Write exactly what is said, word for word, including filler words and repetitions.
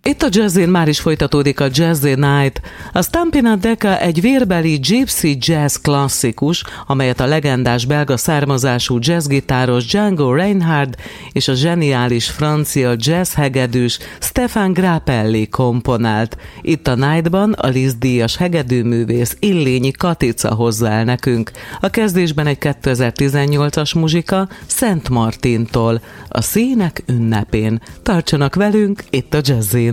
Itt a Jazzin már is folytatódik a Jazzy Night. A Stampin' Decca egy vérbeli gypsy jazz klasszikus, amelyet a legendás belga származású jazzgitáros Django Reinhardt és a zseniális francia jazzhegedűs Stéphane Grappelli komponált. Itt a Nightban a Liszt-díjas hegedűművész Illényi Katica hozza el nekünk. A kezdésben egy kétezer-tizennyolcas muzsika Szent Martintól, a Színek ünnepén. Tartsanak velünk itt a Jazzin.